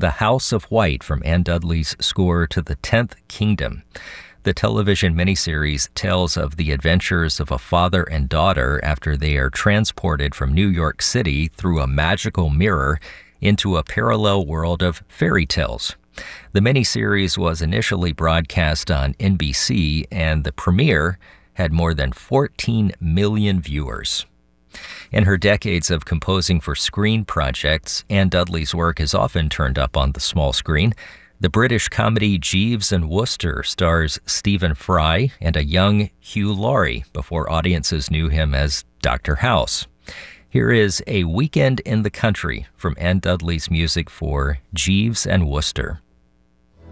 The House of White from Anne Dudley's score to The 10th Kingdom. The television miniseries tells of the adventures of a father and daughter after they are transported from New York City through a magical mirror into a parallel world of fairy tales. The miniseries was initially broadcast on NBC, and the premiere had more than 14 million viewers. In her decades of composing for screen projects, Anne Dudley's work is often turned up on the small screen. The British comedy Jeeves and Wooster stars Stephen Fry and a young Hugh Laurie before audiences knew him as Dr. House. Here is A Weekend in the Country from Anne Dudley's music for Jeeves and Wooster.